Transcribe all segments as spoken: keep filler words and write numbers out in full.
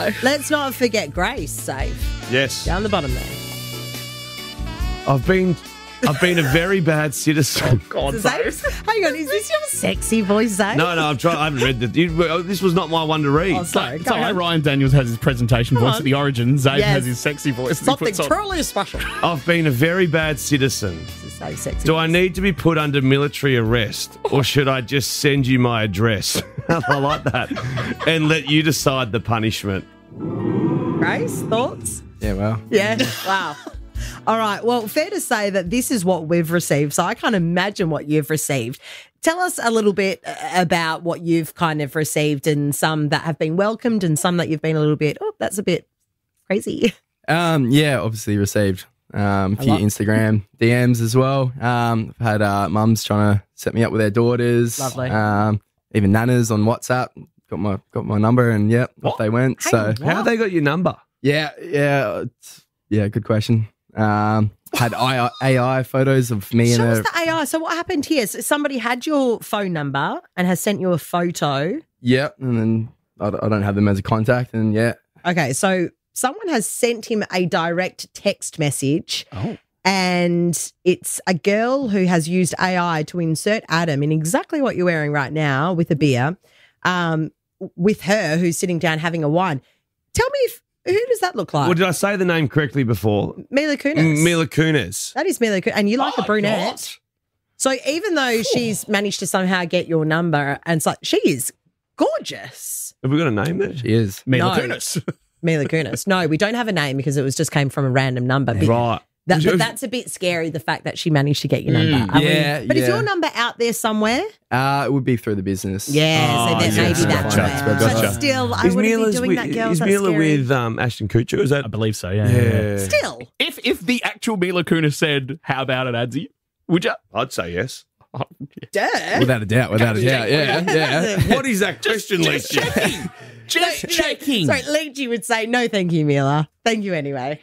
go. Let's not forget Grace, safe. Yes. Down the bottom there. I've been I've been a very bad citizen. God, Is that- hang on, is this your sexy voice, Zane? No, no, I'm trying. I haven't read the. You, this was not my one to read. Oh, sorry. So Go on. Ryan Daniels has his presentation Come voice on. at the Origin. Zabe Yes. has his sexy voice. that he Something puts on. truly special. I've been a very bad citizen. This is so sexy. Do I need to be put under military arrest, or should I just send you my address? I like that, and let you decide the punishment. Grace, thoughts? Yeah, well. Yeah. Wow. All right. Well, fair to say that this is what we've received. So I can't imagine what you've received. Tell us a little bit about what you've kind of received, and some that have been welcomed and some that you've been a little bit, oh, that's a bit crazy. Um, yeah, obviously received um, a few lot. Instagram D Ms as well. Um, I've had uh, mums trying to set me up with their daughters. Lovely. Um, even nanas on WhatsApp. Got my got my number and yep, off they went. Hang so on. How have they got your number? yeah, yeah, it's, yeah. Good question. Um, had I, A I photos of me Show and us a the A I. So what happened here? So somebody had your phone number and has sent you a photo. yeah, and then I, I don't have them as a contact, and yeah, Okay, so someone has sent him a direct text message. Oh. And it's a girl who has used A I to insert Adam in exactly what you're wearing right now with a beer, um, with her who's sitting down having a wine. Tell me, if, who does that look like? Well, did I say the name correctly before? Mila Kunis. Mila Kunis. That is Mila Kunis. And you like Oh a brunette. God. So even though she's managed to somehow get your number, and it's like, she is gorgeous. Have we got a name there? she is. Mila No. Kunis. Mila Kunis. No, we don't have a name because it was just came from a random number. But, Right. that, but that's a bit scary, the fact that she managed to get your number. Mm, Are we- yeah, But is yeah. your number out there somewhere? Uh, it would be through the business. Yeah, Oh, so then yeah. maybe that Gotcha, way. gotcha. But still, I Is wouldn't Mila's be doing with, that, girls. Is That's Mila scary. with um, Ashton Kutcher? Is that? I believe so, yeah. yeah. Yeah. Still. If if the actual Mila Kunis said, how about it, Adsy? Would you? I'd say yes. Oh, Duh. Without a doubt, without a doubt, yeah, yeah. What is that question, just Leachy? checking. Just No, checking. Sorry, Leachy would say, no, thank you, Mila. Thank you anyway.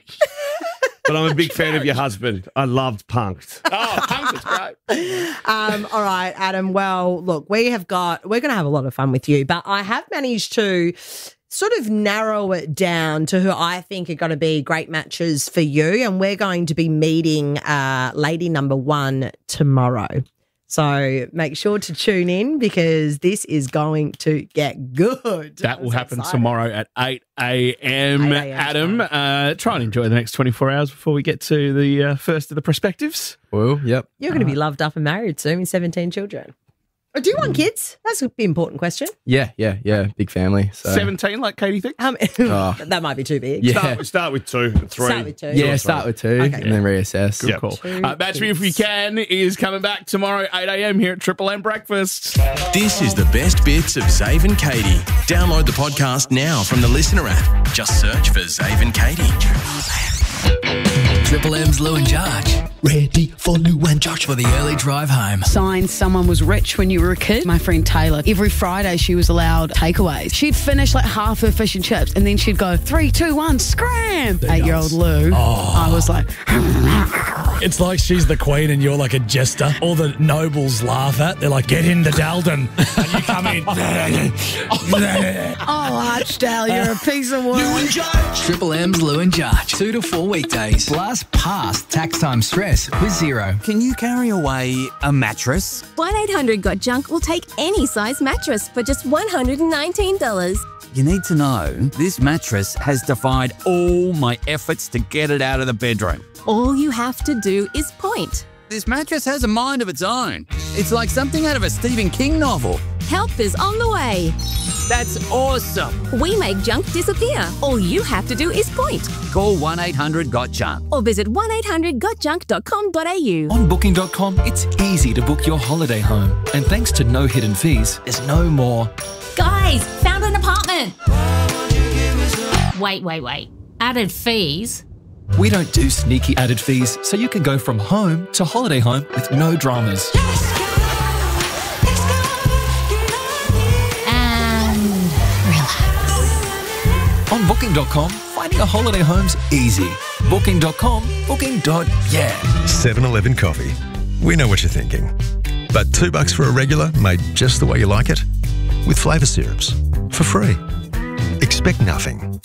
But I'm a big fan of your husband. I loved Punked. Oh, Punks is great. Um, all right, Adam. Well, look, we have got, we're going to have a lot of fun with you, but I have managed to sort of narrow it down to who I think are going to be great matches for you. And we're going to be meeting uh, lady number one tomorrow. So make sure to tune in because this is going to get good. That will I'm so happen excited. tomorrow at eight a.m. eight a.m. Adam, uh, try and enjoy the next twenty-four hours before we get to the uh, first of the perspectives. Well, yep. You're going to be loved up and married soon with seventeen children. Oh, do you want kids? That's an important question. Yeah, yeah, yeah. Big family. So. seventeen, like Katie thinks? Um, Oh. that might be too big. Yeah. Start, start with two, three. Start with two. Yeah, start with two Okay. and then reassess. Good Yep. call. Two Uh, Match Me If You kids. Can is coming back tomorrow, eight a.m. here at Triple M Breakfast. This is the best bits of Zave and Katie. Download the podcast now from the Listener app. Just search for Zave and Katie. Triple M's Lou and Josh. Ready for Lou and Josh for the early drive home. Sign someone was rich when you were a kid. My friend Taylor, every Friday she was allowed takeaways. She'd finish like half her fish and chips and then she'd go, three, two, one, scram. Eight-year-old Lou. I was like, It's like she's the queen and you're like a jester. All the nobles laugh at. They're like, get into Dalton. And you come in. oh, Archdale, you're a piece of work. Triple M's Lou and Josh. Two to four weekdays. Plus past tax time stress with zero. Can you carry away a mattress? one eight hundred got junk will take any size mattress for just one hundred nineteen dollars. You need to know this mattress has defied all my efforts to get it out of the bedroom. All you have to do is point. This mattress has a mind of its own. It's like something out of a Stephen King novel. Help is on the way. That's awesome. We make junk disappear. All you have to do is point. Call one eight hundred got junk. Or visit one eight hundred got junk dot com dot a u. On booking dot com, it's easy to book your holiday home. And thanks to no hidden fees, there's no more. Guys, found an apartment. Wait, wait, wait. Added fees? We don't do sneaky added fees, so you can go from home to holiday home with no dramas. And relax. On booking dot com, finding a holiday home's easy. booking dot com, booking. Yeah. seven eleven coffee. We know what you're thinking. But two bucks for a regular made just the way you like it? With flavour syrups. For free. Expect nothing.